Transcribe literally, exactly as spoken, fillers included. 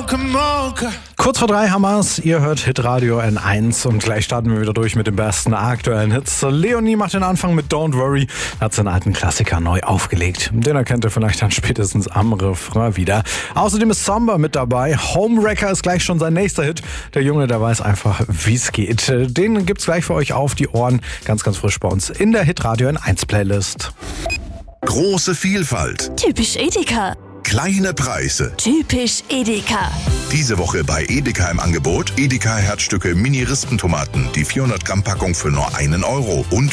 Kurz vor drei haben wir's. Ihr hört Hitradio N eins und gleich starten wir wieder durch mit den besten aktuellen Hits. Leonie macht den Anfang mit Don't Worry, hat seinen alten Klassiker neu aufgelegt. Den erkennt ihr vielleicht dann spätestens am Refrain wieder. Außerdem ist Samba mit dabei. Homewrecker ist gleich schon sein nächster Hit. Der Junge, der weiß einfach, wie's geht. Den gibt's gleich für euch auf die Ohren. Ganz, ganz frisch bei uns in der Hitradio N eins Playlist. Große Vielfalt. Typisch Edeka. Kleine Preise. Typisch Edeka. Diese Woche bei Edeka im Angebot Edeka Herzstücke Mini-Rispentomaten, die vierhundert Gramm Packung für nur einen Euro. Und